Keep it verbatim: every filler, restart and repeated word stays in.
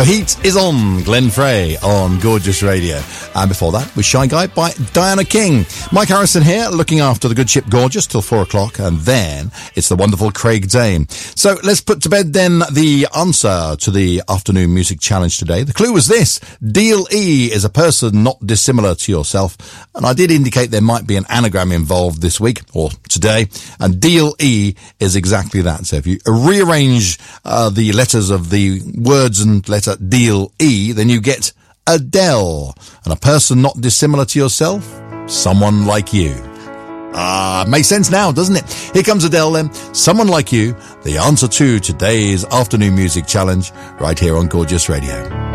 The Heat is on, Glenn Frey on Gorgeous Radio. And before that was Shy Guy by Diana King. Mike Harrison here, looking after the good ship Gorgeous till four o'clock, and then it's the wonderful Craig Dane. So let's put to bed then the answer to the afternoon music challenge today. The clue was this: Deal E is a person not dissimilar to yourself, and I did indicate there might be an anagram involved this week, or today, and Deal E is exactly that. So if you rearrange uh, the letters of the words and letter Deal E, then you get Adele. And a person not dissimilar to yourself? Someone like you. Ah, makes sense now, doesn't it? Here comes Adele then. Someone Like You, the answer to today's afternoon music challenge, right here on Gorgeous Radio.